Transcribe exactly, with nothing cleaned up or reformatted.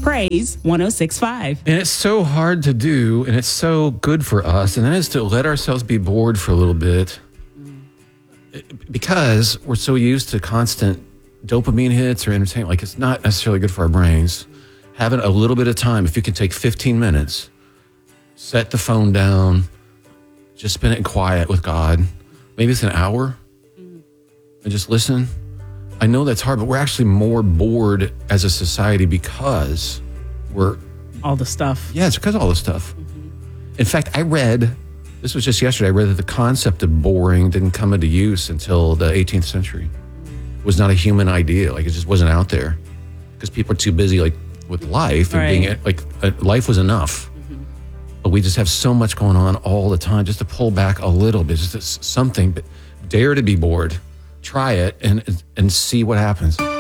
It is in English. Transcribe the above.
Praise one oh six point five. And it's so hard to do, and it's so good for us, and that is to let ourselves be bored for a little bit. Because we're so used to constant dopamine hits or entertainment, like it's not necessarily good for our brains. Having a little bit of time, if you can take fifteen minutes, set the phone down, just spend it in quiet with God. Maybe it's an hour, and just listen. I know that's hard, but we're actually more bored as a society because we're... All the stuff. Yeah, it's because of all the stuff. In fact, I read... This was just yesterday. I read that the concept of boring didn't come into use until the eighteenth century. It was not a human idea. Like, it just wasn't out there because people are too busy, like, with life and Right. being like uh, life was enough. Mm-hmm. But we just have so much going on all the time. Just to pull back a little bit, just something. But dare to be bored. Try it and and see what happens.